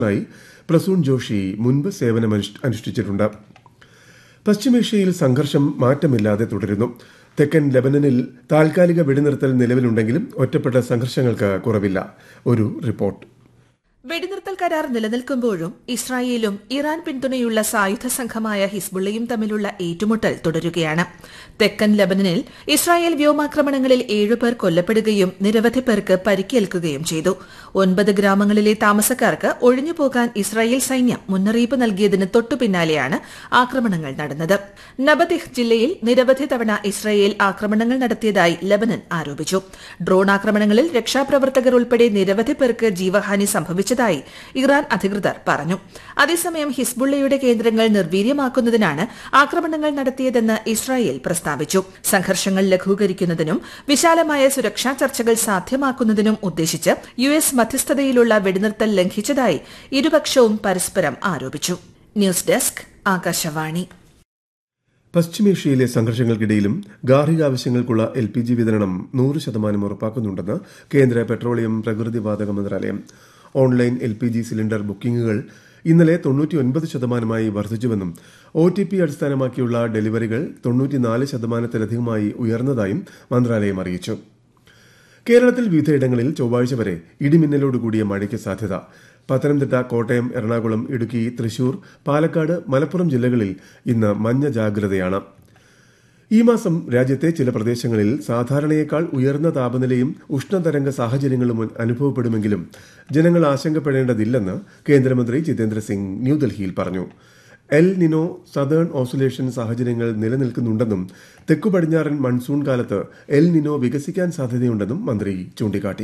പ്രസൂൺ ജോഷി മുൻപ് സേവനമനുഷ്ഠിച്ചിട്ടുണ്ട്. പശ്ചിമേഷ്യയിൽ സംഘർഷം മാറ്റമില്ലാതെ തുടരുന്നു. തെക്കൻ ലെബനനിൽ താൽക്കാലിക വെടിനിർത്തൽ നിലവിലുണ്ടെങ്കിലും ഒറ്റപ്പെട്ട സംഘർഷങ്ങൾക്ക് കുറവില്ല. ഒരു റിപ്പോർട്ട്. വെടിനിർത്തൽ കരാർ നിലനിൽക്കുമ്പോഴും ഇസ്രായേലും ഇറാൻ പിന്തുണയുള്ള സായുധ സംഘമായ ഹിസ്ബുള്ളയും തമ്മിലുള്ള ഏറ്റുമുട്ടൽ തുടരുകയാണ്. തെക്കൻ ലബനനിൽ ഇസ്രായേൽ വ്യോമാക്രമണങ്ങളിൽ 7 പേർ കൊല്ലപ്പെടുകയും നിരവധി പേർക്ക് പരിക്കേൽക്കുകയും ചെയ്തു. 9 ഗ്രാമങ്ങളിലെ താമസക്കാർക്ക് ഒഴിഞ്ഞുപോകാൻ ഇസ്രായേൽ സൈന്യം മുന്നറിയിപ്പ് നൽകിയതിന് തൊട്ടുപിന്നാലെയാണ് ആക്രമണങ്ങൾ നടന്നത്. നബതിഹ് ജില്ലയിൽ നിരവധി തവണ ഇസ്രായേൽ ആക്രമണങ്ങൾ നടത്തിയതായി ലബനൻ ആരോപിച്ചു. ഡ്രോൺ ആക്രമണങ്ങളിൽ രക്ഷാപ്രവർത്തകർ ഉൾപ്പെടെ നിരവധി പേർക്ക് ജീവഹാനി സംഭവിച്ചു ഇറാൻ അധികൃതർ പറഞ്ഞു. അതേസമയം ഹിസ്ബുള്ളയുടെ കേന്ദ്രങ്ങൾ നിർവീര്യമാക്കുന്നതിനാണ് ആക്രമണങ്ങൾ നടത്തിയതെന്ന് ഇസ്രായേൽ പ്രസ്താവിച്ചു. സംഘർഷങ്ങൾ ലഘൂകരിക്കുന്നതിനും വിശാലമായ സുരക്ഷാ ചർച്ചകൾ സാധ്യമാക്കുന്നതിനും ഉദ്ദേശിച്ച് യുഎസ് മധ്യസ്ഥതയിലുള്ള വെടിനിർത്തൽ ലംഘിച്ചതായി ഇരുപക്ഷവും പരസ്പരം ആരോപിച്ചു. News desk, Akashvani. പശ്ചിമേഷ്യയിലെ സംഘർഷങ്ങൾക്കിടയിലും ഗാർഹികാവശ്യങ്ങൾക്കുള്ള LPG വിതരണം 100% ഉറപ്പാക്കുന്നുണ്ടെന്ന് കേന്ദ്ര പെട്രോളിയം പ്രകൃതിവാതക മന്ത്രാലയം. ഓൺലൈൻ LPG സിലിണ്ടർ ബുക്കിംഗുകൾ ഇന്നലെ 99% വർദ്ധിച്ചുവെന്നും OTP അടിസ്ഥാനമാക്കിയുള്ള ഡെലിവറികൾ 94%-ലധികമായി ഉയർന്നതായും മന്ത്രാലയം അറിയിച്ചു. കേരളത്തിൽ വിവിധയിടങ്ങളിൽ ചൊവ്വാഴ്ച വരെ ഇടിമിന്നലോടുകൂടിയ മഴയ്ക്ക് സാധ്യത. പത്തനംതിട്ട, കോട്ടയം, എറണാകുളം, ഇടുക്കി, തൃശൂർ, പാലക്കാട്, മലപ്പുറം ജില്ലകളിൽ ഇന്ന് മഞ്ഞ ജാഗ്രതയാണ്. ഈ മാസം രാജ്യത്തെ ചില പ്രദേശങ്ങളിൽ സാധാരണയേക്കാൾ ഉയർന്ന താപനിലയും ഉഷ്ണതരംഗ സാഹചര്യങ്ങളും അനുഭവപ്പെടുമെങ്കിലും ജനങ്ങൾ ആശങ്കപ്പെടേണ്ടതില്ലെന്ന് കേന്ദ്രമന്ത്രി ജിതേന്ദ്ര സിംഗ് ന്യൂഡൽഹിയിൽ പറഞ്ഞു. എൽ നിനോ സദേൺ ഓസിലേഷൻ സാഹചര്യങ്ങൾ നിലനിൽക്കുന്നുണ്ടെന്നും തെക്കു പടിഞ്ഞാറൻ മൺസൂൺ കാലത്ത് എൽ നിനോ വികസിക്കാൻ സാധ്യതയുണ്ടെന്നും മന്ത്രി ചൂണ്ടിക്കാട്ടി.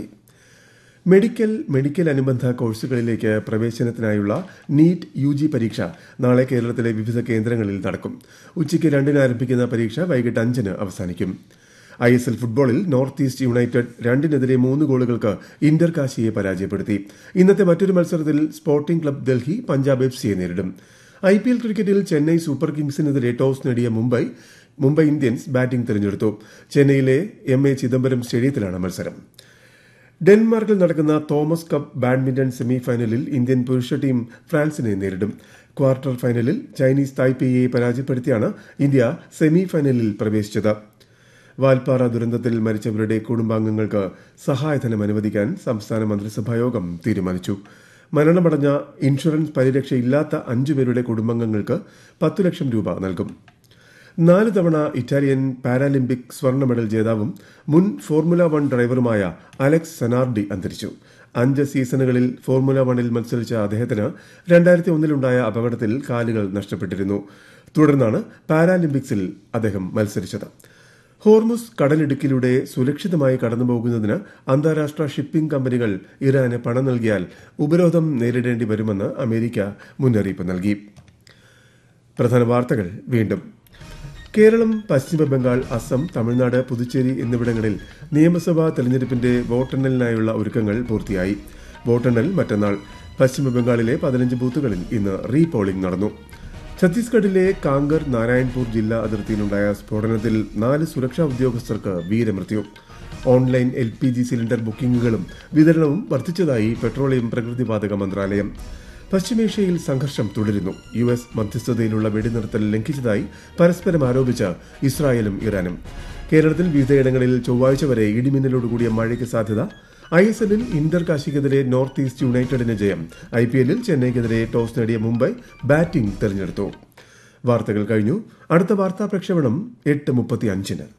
മെഡിക്കൽ അനുബന്ധ കോഴ്സുകളിലേക്ക് പ്രവേശനത്തിനായുള്ള നീറ്റ് UG പരീക്ഷ നാളെ കേരളത്തിലെ വിവിധ കേന്ദ്രങ്ങളിൽ നടക്കും. ഉച്ചയ്ക്ക് 2-ന് ആരംഭിക്കുന്ന പരീക്ഷ വൈകിട്ട് 5-ന് അവസാനിക്കും. ISL ഫുട്ബോളിൽ നോർത്ത് ഈസ്റ്റ് യുണൈറ്റഡ് 2-നെതിരെ 3 ഗോളുകൾക്ക് ഇന്റർ കാശിയെ പരാജയപ്പെടുത്തി. ഇന്നത്തെ മറ്റൊരു മത്സരത്തിൽ സ്പോർട്ടിംഗ് ക്ലബ് ഡൽഹി പഞ്ചാബ് FCയെ നേരിടും. IPL ക്രിക്കറ്റിൽ ചെന്നൈ സൂപ്പർ കിങ്സിനെതിരെ ടോസ് നേടിയ മുംബൈ ഇന്ത്യൻസ് ബാറ്റിംഗ് തിരഞ്ഞെടുത്തു. ചെന്നൈയിലെ MA ചിദംബരം സ്റ്റേഡിയത്തിലാണ് മത്സരം. ഡെൻമാർക്കിൽ നടക്കുന്ന തോമസ് കപ്പ് ബാഡ്മിന്റൺ സെമിഫൈനലിൽ ഇന്ത്യൻ പുരുഷ ടീം ഫ്രാൻസിനെ നേരിടും. ക്വാർട്ടർ ഫൈനലിൽ ചൈനീസ് തായ്പേയിയെ പരാജയപ്പെടുത്തിയാണ് ഇന്ത്യ സെമിഫൈനലിൽ പ്രവേശിച്ചത്. വാൽപ്പാറ ദുരന്തത്തിൽ മരിച്ചവരുടെ കുടുംബാംഗങ്ങൾക്ക് സഹായധനം അനുവദിക്കാൻ സംസ്ഥാന മന്ത്രിസഭായോഗം തീരുമാനിച്ചു. മരണമടഞ്ഞ ഇൻഷുറൻസ് പരിരക്ഷയില്ലാത്ത 5 പേരുടെ കുടുംബാംഗങ്ങൾക്ക് 10 ലക്ഷം രൂപ നൽകും. 4 തവണ ഇറ്റാലിയൻ പാരാലിമ്പിക് സ്വർണ്ണ മെഡൽ ജേതാവും മുൻ ഫോർമുല 1 ഡ്രൈവറുമായ അലക്സ് സെനാർഡി അന്തരിച്ചു. 5 സീസണുകളിൽ ഫോർമുല 1-ൽ മത്സരിച്ച അദ്ദേഹത്തിന് 2001-ലുണ്ടായ അപകടത്തിൽ കാലുകൾ നഷ്ടപ്പെട്ടിരുന്നു. തുടർന്നാണ് പാരാലിമ്പിക്സിൽ അദ്ദേഹം മത്സരിച്ചത്. ഹോർമുസ് കടലിടുക്കിലൂടെ സുരക്ഷിതമായി കടന്നുപോകുന്നതിന് അന്താരാഷ്ട്ര ഷിപ്പിംഗ് കമ്പനികൾ ഇറാന് പണം നൽകിയാൽ ഉപരോധം നേരിടേണ്ടി വരുമെന്ന് അമേരിക്ക മുന്നറിയിപ്പ് നൽകി. പ്രധാന വാർത്തകൾ വീണ്ടും. കേരളം, പശ്ചിമ ബംഗാൾ, അസം, തമിഴ്നാട്, പുതുച്ചേരി എന്നിവിടങ്ങളിൽ നിയമസഭാ തെരഞ്ഞെടുപ്പിന്റെ വോട്ടെണ്ണലിനായുള്ള ഒരുക്കങ്ങൾ പൂർത്തിയായി. വോട്ടെണ്ണൽ മറ്റന്നാൾ. പശ്ചിമ ബംഗാളിലെ 15 ബൂത്തുകളിൽ ഇന്ന് റീപോളിംഗ് നടന്നു. ഛത്തീസ്ഗഡിലെ കാങ്കർ, നാരായൺപൂർ ജില്ലാ അതിർത്തിയിലുണ്ടായ സ്ഫോടനത്തിൽ 4 സുരക്ഷാ ഉദ്യോഗസ്ഥർക്ക് വീരമൃത്യു. ഓൺലൈൻ LPG സിലിണ്ടർ ബുക്കിംഗുകളും വിതരണവും വർദ്ധിച്ചതായി പെട്രോളിയം പ്രകൃതിവാതക മന്ത്രാലയം. പശ്ചിമേഷ്യയിൽ സംഘർഷം തുടരുന്നു. US മധ്യസ്ഥതയിലുള്ള വെടിനിർത്തൽ ലംഘിച്ചതായി പരസ്പരം ആരോപിച്ച് ഇസ്രായേലും ഇറാനും. കേരളത്തിൽ വിവിധയിടങ്ങളിൽ ചൊവ്വാഴ്ച വരെ ഇടിമിന്നലോടുകൂടിയ മഴയ്ക്ക് സാധ്യത. ISLൽ ഇന്റർ കാശിക്കെതിരെ നോർത്ത് ഈസ്റ്റ് യുണൈറ്റഡിന് ജയം. IPLൽ ചെന്നൈക്കെതിരെ ടോസ് നേടിയ മുംബൈ ബാറ്റിംഗ് തെരഞ്ഞെടുത്തു. വാർത്തകൾ കഴിഞ്ഞു. അടുത്ത വാർത്താ പ്രക്ഷേപണം 8:35-ന്.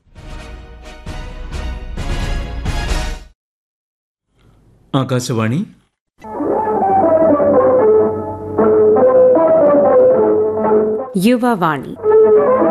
ആകാശവാണി യുവവാണി.